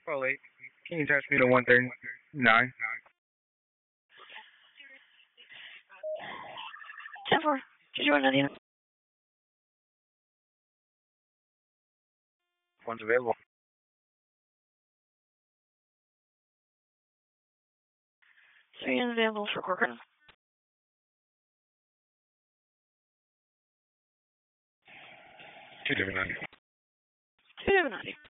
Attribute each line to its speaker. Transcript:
Speaker 1: Oh, wait. Can you touch me to 139?
Speaker 2: 10-4. Did you want Nadia?
Speaker 1: One's available.
Speaker 2: 3 unavailable for Corcoran.
Speaker 1: 2 different 90.
Speaker 2: 2 Nadia.